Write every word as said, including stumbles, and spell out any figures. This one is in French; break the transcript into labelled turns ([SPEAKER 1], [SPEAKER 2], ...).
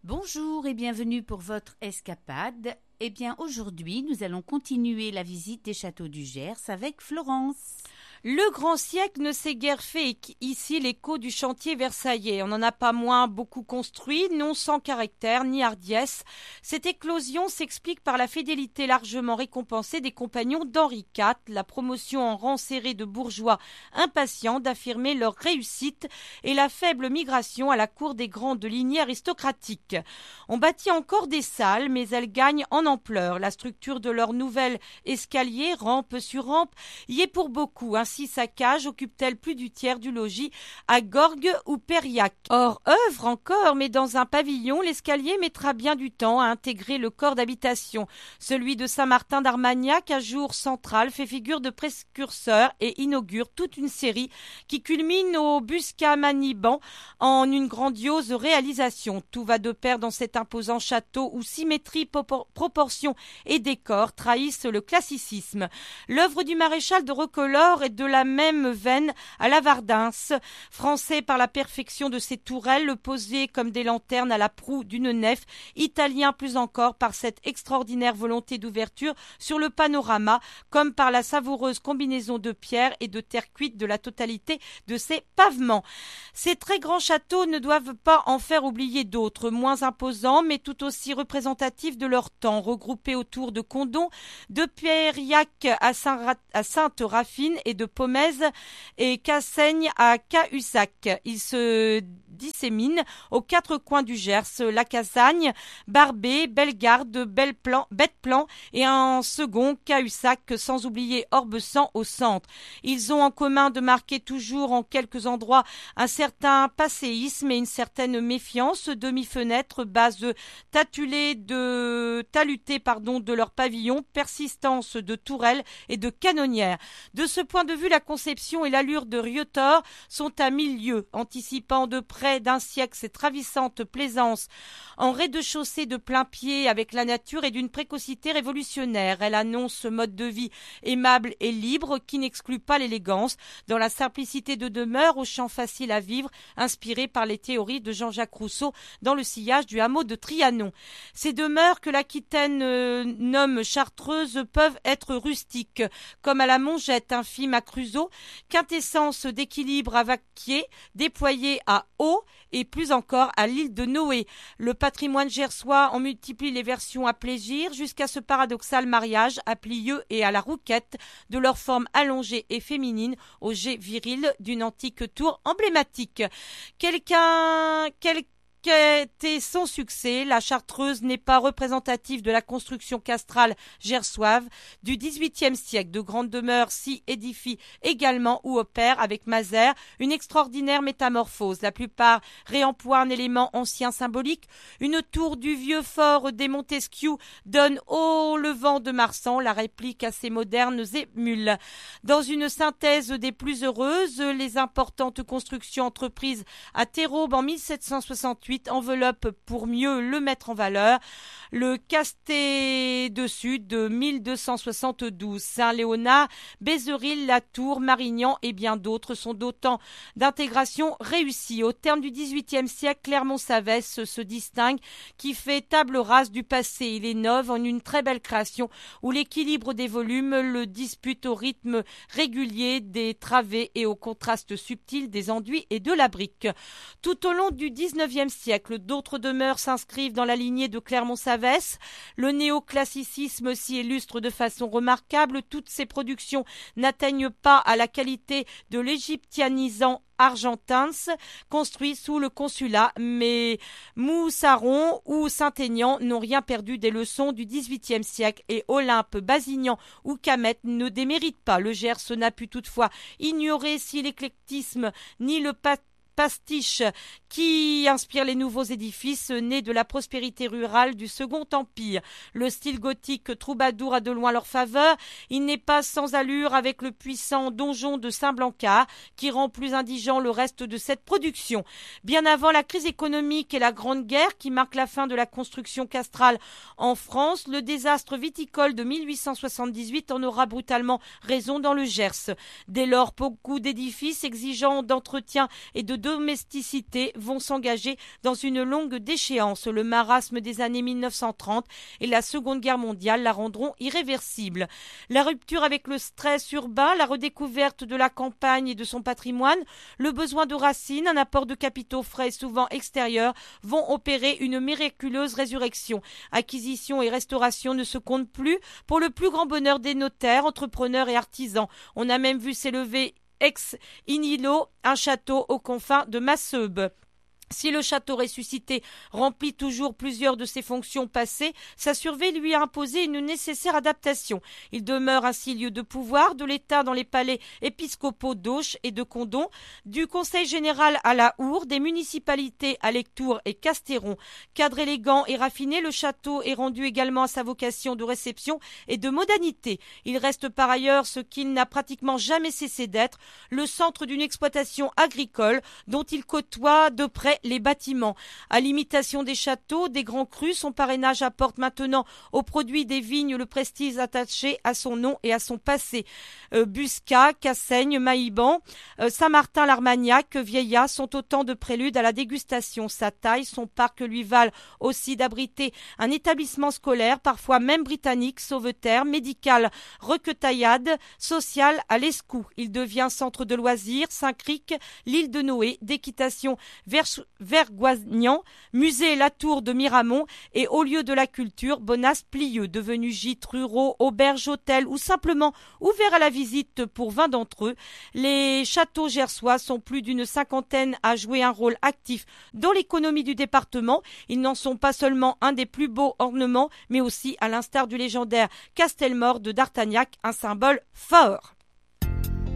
[SPEAKER 1] Bonjour et bienvenue pour votre escapade. Eh bien, aujourd'hui, nous allons continuer la visite des châteaux du Gers avec Florence.
[SPEAKER 2] Le grand siècle ne s'est guère fait ici l'écho du chantier versaillais. On n'en a pas moins beaucoup construit, non sans caractère ni hardiesse. Cette éclosion s'explique par la fidélité largement récompensée des compagnons d'Henri quatre, la promotion en rang serré de bourgeois impatients d'affirmer leur réussite et la faible migration à la cour des grandes lignées aristocratiques. On bâtit encore des salles, mais elles gagnent en ampleur. La structure de leur nouvel escalier, rampe sur rampe, y est pour beaucoup. Ainsi, sa cage occupe-t-elle plus du tiers du logis à Gorgue ou Périac. Or, œuvre encore, mais dans un pavillon, l'escalier mettra bien du temps à intégrer le corps d'habitation. Celui de Saint-Martin d'Armagnac, à jour central, fait figure de précurseur et inaugure toute une série qui culmine au Buscamaniban en une grandiose réalisation. Tout va de pair dans cet imposant château où symétrie, proportion et décor trahissent le classicisme. L'œuvre du maréchal de Recolor est de la même veine à la Vardins, français par la perfection de ses tourelles posées comme des lanternes à la proue d'une nef, italien plus encore par cette extraordinaire volonté d'ouverture sur le panorama, comme par la savoureuse combinaison de pierre et de terre cuite de la totalité de ses pavements. Ces très grands châteaux ne doivent pas en faire oublier d'autres, moins imposants mais tout aussi représentatifs de leur temps, regroupés autour de Condom, de Périac à Sainte-Raffine et de Pomèze et Cassaigne à Cahusac. Ils se disséminent aux quatre coins du Gers, la Cassagne, Barbé, Bellegarde, Belle-Plan, Bête-Plan et un second Cahusac, sans oublier Orbessan au centre. Ils ont en commun de marquer toujours en quelques endroits un certain passéisme et une certaine méfiance, demi-fenêtres, bases tatulées de talutées pardon, de leurs pavillons, persistance de tourelles et de canonnières. De ce point de vue, la conception et l'allure de Riotor sont à mille lieues, anticipant de près d'un siècle cette ravissante plaisance en rez-de-chaussée de plein pied avec la nature et d'une précocité révolutionnaire. Elle annonce ce mode de vie aimable et libre qui n'exclut pas l'élégance, dans la simplicité de demeure aux champs faciles à vivre, inspirés par les théories de Jean-Jacques Rousseau dans le sillage du hameau de Trianon. Ces demeures que l'Aquitaine euh, nomme chartreuses peuvent être rustiques, comme à la Mongette, infime à Creusot, quintessence d'équilibre à Vaquier, déployée à Haut et plus encore à l'île de Noé. Le patrimoine gersois en multiplie les versions à plaisir jusqu'à ce paradoxal mariage à Plieux et à la Rouquette de leur forme allongée et féminine au jet viril d'une antique tour emblématique. Quelqu'un... Quelqu'un était son succès, la chartreuse n'est pas représentative de la construction castrale gersoise du dix-huitième siècle. De grandes demeures s'y édifient également ou opèrent avec Mazères une extraordinaire métamorphose. La plupart réemploient un élément ancien symbolique. Une tour du vieux fort des Montesquiou donne au levant de Marsan la réplique assez moderne émule. Dans une synthèse des plus heureuses, les importantes constructions entreprises à Terraube en mille sept cent soixante-huit enveloppe pour mieux le mettre en valeur. Le Casté de Sud de mille deux cent soixante-douze, Saint-Léonard, Bézeril, La Tour, Marignan et bien d'autres sont d'autant d'intégration réussie. Au terme du dix-huitième siècle, Clermont-Savès se distingue, qui fait table rase du passé. Il innove en une très belle création où l'équilibre des volumes le dispute au rythme régulier des travées et au contraste subtil des enduits et de la brique. Tout au long du dix-neuvième siècle, d'autres demeures s'inscrivent dans la lignée de Clermont-Savès. Le néoclassicisme s'y illustre de façon remarquable. Toutes ces productions n'atteignent pas à la qualité de l'égyptianisant Argentins, construit sous le consulat, mais Moussaron ou Saint-Aignan n'ont rien perdu des leçons du dix-huitième siècle et Olympe, Basignan ou Camet ne déméritent pas. Le Gers n'a pu toutefois ignorer si l'éclectisme ni le patrimoine pastiche qui inspire les nouveaux édifices nés de la prospérité rurale du Second Empire. Le style gothique troubadour a de loin leur faveur. Il n'est pas sans allure avec le puissant donjon de Saint-Blancard qui rend plus indigent le reste de cette production. Bien avant la crise économique et la Grande Guerre qui marque la fin de la construction castrale en France, le désastre viticole de mille huit cent soixante-dix-huit en aura brutalement raison dans le Gers. Dès lors, beaucoup d'édifices exigeants d'entretien et de domesticité vont s'engager dans une longue déchéance. Le marasme des années mille neuf cent trente et la Seconde Guerre mondiale la rendront irréversible. La rupture avec le stress urbain, la redécouverte de la campagne et de son patrimoine, le besoin de racines, un apport de capitaux frais souvent extérieurs vont opérer une miraculeuse résurrection. Acquisition et restauration ne se comptent plus pour le plus grand bonheur des notaires, entrepreneurs et artisans. On a même vu s'élever ex nihilo un château aux confins de Masseube. Si le château ressuscité remplit toujours plusieurs de ses fonctions passées, sa survie lui a imposé une nécessaire adaptation. Il demeure ainsi lieu de pouvoir de l'État dans les palais épiscopaux d'Auch et de Condom, du Conseil général à la Hour, des municipalités à Lectoure et Castéron. Cadre élégant et raffiné, le château est rendu également à sa vocation de réception et de modernité. Il reste par ailleurs ce qu'il n'a pratiquement jamais cessé d'être, le centre d'une exploitation agricole dont il côtoie de près les bâtiments. À l'imitation des châteaux, des grands crus, son parrainage apporte maintenant aux produits des vignes le prestige attaché à son nom et à son passé. Euh, Buscat, Cassaigne, Maïban, euh, Saint-Martin-l'Armagnac, Vieillat sont autant de préludes à la dégustation. Sa taille, son parc lui valent aussi d'abriter un établissement scolaire, parfois même britannique, sauveterre, médical, requetaillade, social à l'Escou. Il devient centre de loisirs, Saint-Cric, l'île de Noé, d'équitation vers Vergoignant, musée La Tour de Miramont et au lieu de la culture, Bonas-Plieux, devenus gîtes ruraux, auberges, hôtels ou simplement ouverts à la visite pour vingt d'entre eux. Les châteaux gersois sont plus d'une cinquantaine à jouer un rôle actif dans l'économie du département. Ils n'en sont pas seulement un des plus beaux ornements, mais aussi, à l'instar du légendaire Castelmore de D'Artagnac, un symbole fort.